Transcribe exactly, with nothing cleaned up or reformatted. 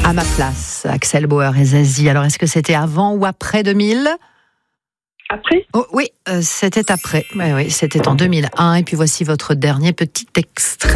À ma place, Axel Bauer et Zazie. Alors, est-ce que c'était avant ou après deux mille ? Après ? Oh, oui, euh, c'était après. Oui, oui, c'était en deux mille un. Et puis voici votre dernier petit extrait.